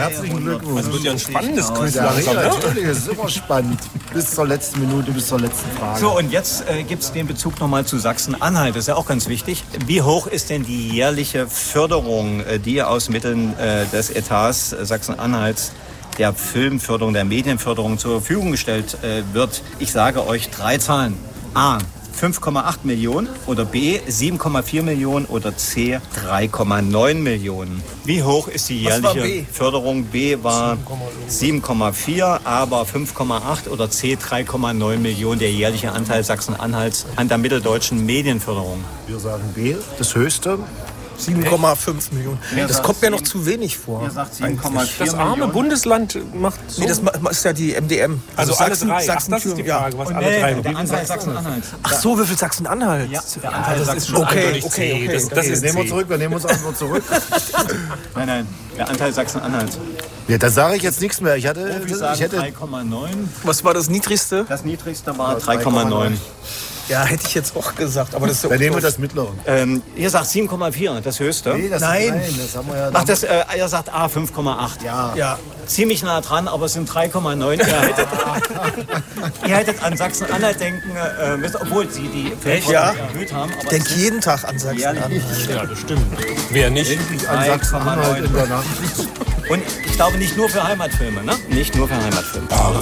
Herzlichen Glückwunsch. Das wird ja ein spannendes Quiz Ja, langsam, ne? natürlich, das ist immer spannend. Bis zur letzten Minute, bis zur letzten Frage. So, und jetzt gibt es den Bezug nochmal zu Sachsen-Anhalt. Das ist ja auch ganz wichtig. Wie hoch ist denn die jährliche Förderung, die aus Mitteln des Etats Sachsen-Anhalts der Filmförderung, der Medienförderung zur Verfügung gestellt wird? Ich sage euch 3 Zahlen. A, 5,8 Millionen oder B, 7,4 Millionen oder C, 3,9 Millionen. Wie hoch ist die jährliche Förderung? B war 7,4, A war 5,8 oder C, 3,9 Millionen, der jährliche Anteil Sachsen-Anhalts an der mitteldeutschen Medienförderung. Wir sagen B, das höchste. 7,5 Millionen. Das kommt mir noch zu wenig vor. Ihr sagt 7,4 Das arme Millionen. Bundesland macht so. Nee, das ist ja die MDM. Also alle drei. Ach, das ist die Frage, was alle drei. Der Anteil Sachsen-Anhalt. Ach so, wie viel Sachsen-Anhalt? Ja, der Anteil Das ist schon Okay, eindeutig okay, C. okay. Das ist Nehmen wir C. zurück, wir nehmen uns einfach zurück. Nein, der Anteil Sachsen-Anhalt. Ja, da sage ich jetzt nichts mehr. Ich Wir sagen hätte 3,9. Was war das Niedrigste? Das niedrigste war 3,9. Ja, hätte ich jetzt auch gesagt. Aber das ist dann nehmen wir das mittlere. Ihr sagt 7,4, das höchste. Nee, das Nein. das haben wir ja. Ach, ihr sagt A, 5,8. Ja. Ziemlich nah dran, aber es sind 3,9. Ihr hättet an Sachsen-Anhalt denken müssen, obwohl sie die Feldförderung erhöht haben. Aber Denk jeden Tag an Sachsen-Anhalt. Ja, das stimmt. Wer nicht? An Sachsen-Anhalt in der Nacht. Und ich glaube nicht nur für Heimatfilme, ne? Nicht nur für Heimatfilme.